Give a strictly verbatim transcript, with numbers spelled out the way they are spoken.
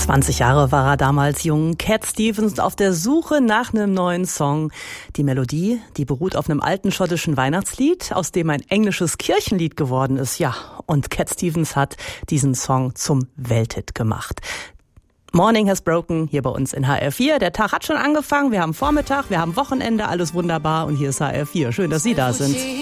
zwanzig Jahre war er damals jung. Cat Stevens auf der Suche nach einem neuen Song. Die Melodie, die beruht auf einem alten schottischen Weihnachtslied, aus dem ein englisches Kirchenlied geworden ist. Ja, und Cat Stevens hat diesen Song zum Welthit gemacht. Morning has broken hier bei uns in H R vier. Der Tag hat schon angefangen. Wir haben Vormittag, wir haben Wochenende, alles wunderbar. Und hier ist H R vier. Schön, dass Sie da sind.